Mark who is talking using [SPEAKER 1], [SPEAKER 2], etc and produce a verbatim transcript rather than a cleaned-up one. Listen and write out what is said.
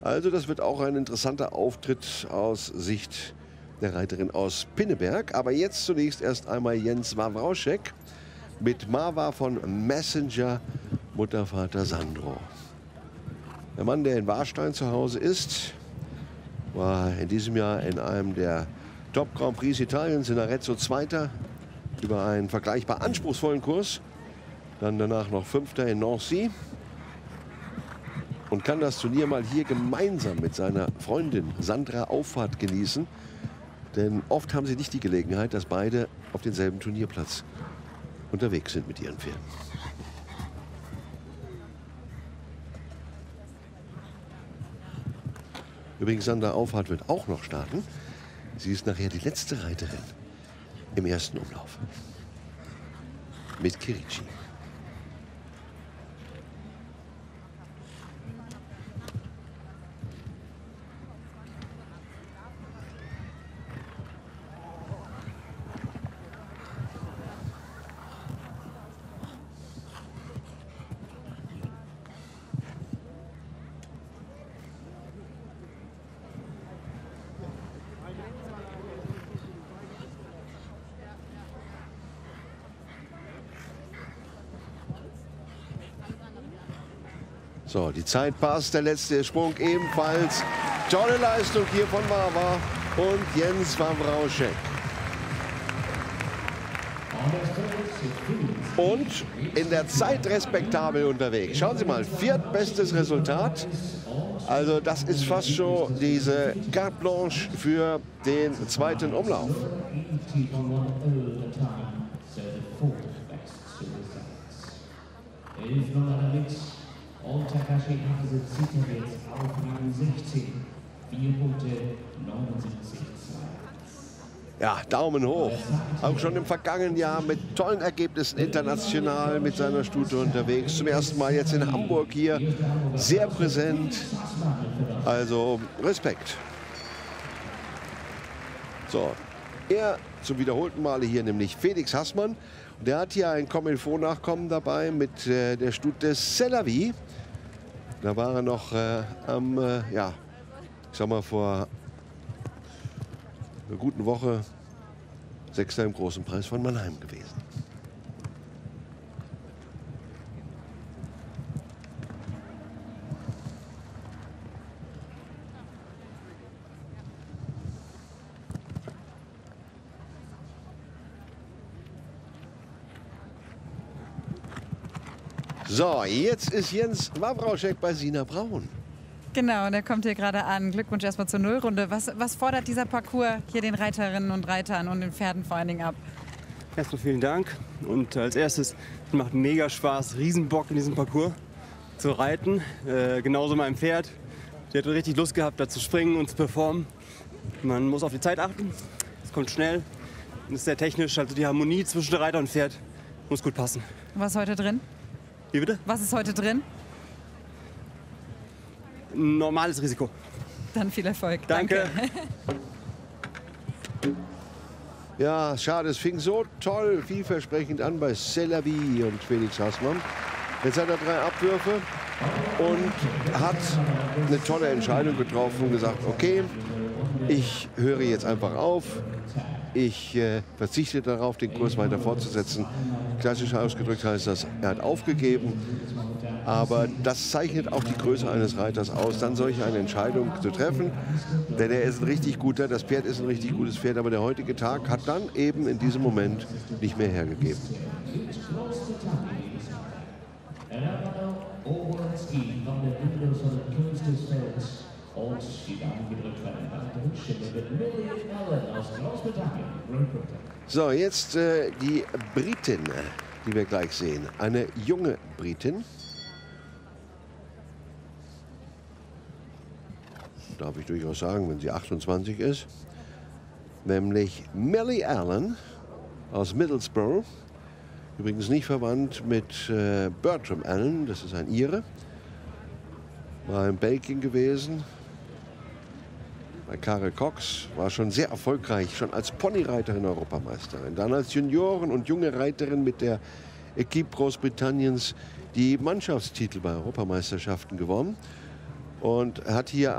[SPEAKER 1] Also das wird auch ein interessanter Auftritt aus Sicht der Reiterin aus Pinneberg. Aber jetzt zunächst erst einmal Jens Wawrauschek mit Marwa von Messenger, Mutter, Vater Sandro. Der Mann, der in Warstein zu Hause ist, war in diesem Jahr in einem der Top Grand Prix Italiens in Arezzo Zweiter über einen vergleichbar anspruchsvollen Kurs. Dann danach noch Fünfter in Nancy. Und kann das Turnier mal hier gemeinsam mit seiner Freundin Sandra Auffahrt genießen. Denn oft haben sie nicht die Gelegenheit, dass beide auf denselben Turnierplatz unterwegs sind mit ihren Pferden. Übrigens, Sandra Auffahrt wird auch noch starten. Sie ist nachher die letzte Reiterin im ersten Umlauf. Mit Kirici. So, die Zeit passt, der letzte Sprung ebenfalls. Tolle Leistung hier von Marwa und Jens Wawrauschek. Und in der Zeit respektabel unterwegs. Schauen Sie mal, viertbestes Resultat. Also das ist fast schon diese Carte Blanche für den zweiten Umlauf. Und Takashi Hase zieht er jetzt auf Rang sechzehn. vier Punkte, neunundsiebzig Komma zwei. Ja, Daumen hoch. Auch schon im vergangenen Jahr mit tollen Ergebnissen international mit seiner Stute unterwegs. Zum ersten Mal jetzt in Hamburg hier. Sehr präsent. Also Respekt. So, er zum wiederholten Male hier, nämlich Felix Haßmann. Der hat hier ein Comme-il-faut-Nachkommen dabei mit äh, der Stute Cellavi. Da war er noch äh, am, äh, ja, ich sag mal, vor einer guten Woche Sechster im Großen Preis von Mannheim gewesen. So, jetzt ist Jens Wawrauschek bei Sina Braun.
[SPEAKER 2] Genau, der kommt hier gerade an. Glückwunsch erstmal zur Nullrunde. Was, was fordert dieser Parcours hier den Reiterinnen und Reitern und den Pferden vor allen Dingen ab?
[SPEAKER 3] Erstmal vielen Dank. Und als erstes, es macht mega Spaß, Riesenbock in diesem Parcours zu reiten. Äh, genauso mein Pferd. Die hat richtig Lust gehabt, da zu springen und zu performen. Man muss auf die Zeit achten. Es kommt schnell und ist sehr technisch. Also die Harmonie zwischen Reiter und Pferd muss gut passen.
[SPEAKER 2] Was ist heute drin?
[SPEAKER 3] Wie bitte?
[SPEAKER 2] Was ist heute drin?
[SPEAKER 3] Ein normales Risiko.
[SPEAKER 2] Dann viel Erfolg.
[SPEAKER 3] Danke.
[SPEAKER 2] Danke.
[SPEAKER 1] Ja, schade, es fing so toll, vielversprechend an bei Cellavi und Felix Haßmann. Jetzt hat er drei Abwürfe und hat eine tolle Entscheidung getroffen und gesagt, okay, ich höre jetzt einfach auf. Ich äh, verzichte darauf, den Kurs weiter fortzusetzen. Klassisch ausgedrückt heißt das, er hat aufgegeben. Aber das zeichnet auch die Größe eines Reiters aus, dann solch eine Entscheidung zu treffen. Denn er ist ein richtig guter, das Pferd ist ein richtig gutes Pferd. Aber der heutige Tag hat dann eben in diesem Moment nicht mehr hergegeben.
[SPEAKER 4] Und die Daumen gedrückt von einem weiteren Schimmel mit Lily Allen aus Großbritannien.
[SPEAKER 1] So, jetzt äh, die Britin, die wir gleich sehen. Eine junge Britin. Darf ich durchaus sagen, wenn sie achtundzwanzig ist. Nämlich Millie Allen aus Middlesbrough. Übrigens nicht verwandt mit äh, Bertram Allen, das ist ein Ire. War in Belgien gewesen. Bei Karel Cox, war schon sehr erfolgreich, schon als Ponyreiterin Europameisterin. Dann als Junioren und junge Reiterin mit der Equipe Großbritanniens die Mannschaftstitel bei Europameisterschaften gewonnen. Und hat hier